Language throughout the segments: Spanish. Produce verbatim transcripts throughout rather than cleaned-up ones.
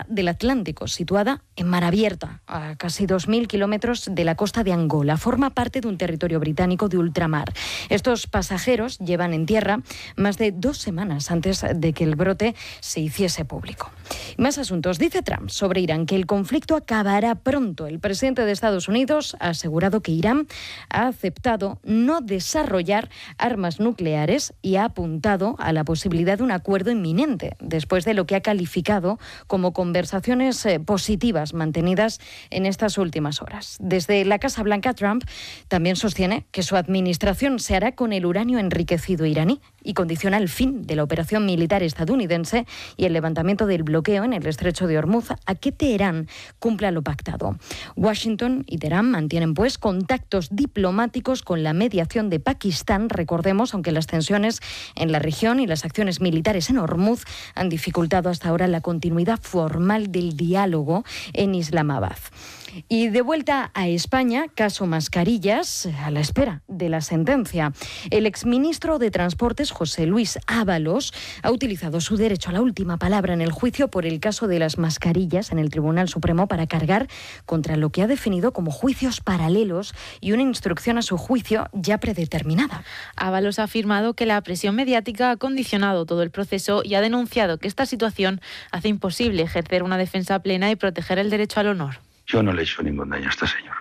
isla del Atlántico, situada en mar abierta, a casi dos mil kilómetros de la costa de Angola. Forma parte de un territorio británico de ultramar. Estos pasajeros llevan en tierra más de dos semanas antes de que el brote se hiciese público. Más asuntos. Dice Trump sobre Irán que el conflicto acabará pronto. El presidente de Estados Unidos ha asegurado que Irán ha aceptado no desarrollar armas nucleares y ha apuntado a la posibilidad de un acuerdo inminente, después de lo que ha calificado como conversaciones eh, positivas mantenidas en estas últimas horas. Desde la Casa Blanca, Trump también sostiene que su administración se hará con el uranio enriquecido iraní y condiciona el fin de la operación militar estadounidense y el levantamiento del bloqueo en el estrecho de Hormuz a que Teherán cumpla lo pactado. Washington y Teherán mantienen pues contactos diplomáticos con la mediación de Pakistán, recordemos, aunque las tensiones en la región y las acciones militares en Hormuz han dificultado hasta ahora la continuidad formal del diálogo en Islamabad. Y de vuelta a España, caso mascarillas, a la espera de la sentencia. El exministro de Transportes, José Luis Ábalos, ha utilizado su derecho a la última palabra en el juicio por el caso de las mascarillas en el Tribunal Supremo para cargar contra lo que ha definido como juicios paralelos y una instrucción a su juicio ya predeterminada. Ábalos ha afirmado que la presión mediática ha condicionado todo el proceso y ha denunciado que esta situación hace imposible ejercer una defensa plena y proteger el derecho al honor. Yo no le he hecho ningún daño a este señor.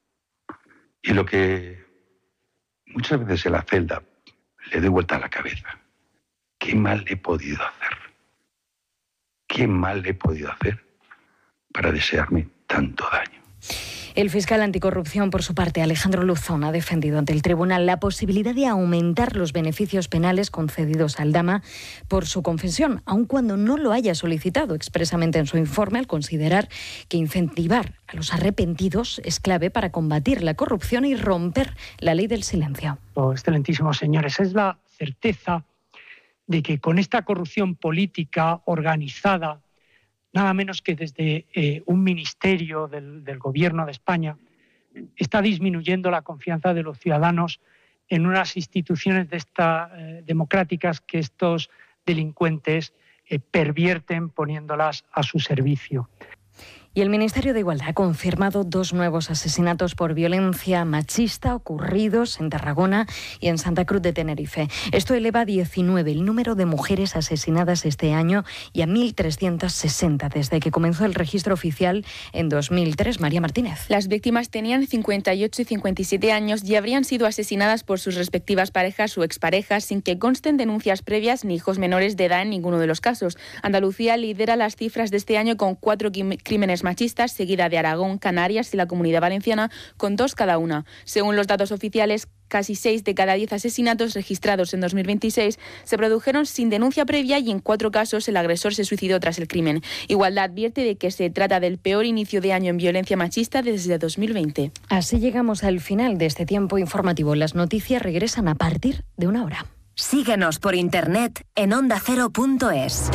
Y lo que muchas veces en la celda le doy vuelta a la cabeza. ¿Qué mal he podido hacer? ¿Qué mal he podido hacer para desearme tanto daño? El fiscal anticorrupción, por su parte, Alejandro Luzón, ha defendido ante el tribunal la posibilidad de aumentar los beneficios penales concedidos a Aldama por su confesión, aun cuando no lo haya solicitado expresamente en su informe, al considerar que incentivar a los arrepentidos es clave para combatir la corrupción y romper la ley del silencio. Oh, excelentísimos señores, es la certeza de que con esta corrupción política organizada, nada menos que desde eh, un ministerio del, del Gobierno de España, está disminuyendo la confianza de los ciudadanos en unas instituciones de esta, eh, democráticas que estos delincuentes eh, pervierten poniéndolas a su servicio. Y el Ministerio de Igualdad ha confirmado dos nuevos asesinatos por violencia machista ocurridos en Tarragona y en Santa Cruz de Tenerife. Esto eleva a diecinueve el número de mujeres asesinadas este año y a mil trescientos sesenta desde que comenzó el registro oficial en dos mil tres. María Martínez. Las víctimas tenían cincuenta y ocho y cincuenta y siete años y habrían sido asesinadas por sus respectivas parejas o exparejas sin que consten denuncias previas ni hijos menores de edad en ninguno de los casos. Andalucía lidera las cifras de este año con cuatro crímenes machistas, seguida de Aragón, Canarias y la Comunidad Valenciana, con dos cada una. Según los datos oficiales, casi seis de cada diez asesinatos registrados en dos mil veintiséis se produjeron sin denuncia previa y en cuatro casos el agresor se suicidó tras el crimen. Igualdad advierte de que se trata del peor inicio de año en violencia machista desde dos mil veinte. Así llegamos al final de este tiempo informativo. Las noticias regresan a partir de una hora. Síguenos por internet en onda cero punto es.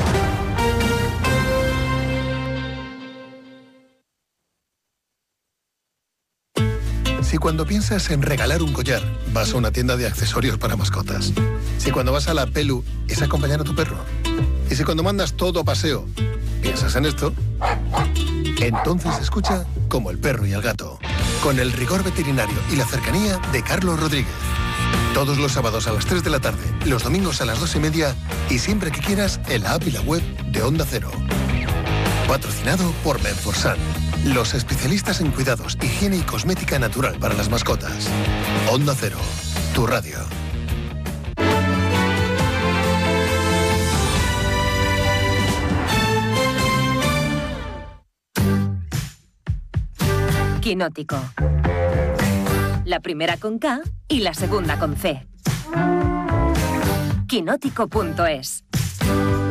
Si cuando piensas en regalar un collar, vas a una tienda de accesorios para mascotas. Si cuando vas a la Pelu es acompañar a tu perro. Y si cuando mandas todo a paseo, piensas en esto, entonces escucha Como el perro y el gato, con el rigor veterinario y la cercanía de Carlos Rodríguez. Todos los sábados a las tres de la tarde, los domingos a las dos y media y siempre que quieras en la app y la web de Onda Cero. Patrocinado por Menforsan, los especialistas en cuidados, higiene y cosmética natural para las mascotas. Onda Cero, tu radio. Quinótico. La primera con K y la segunda con C. Quinótico punto es.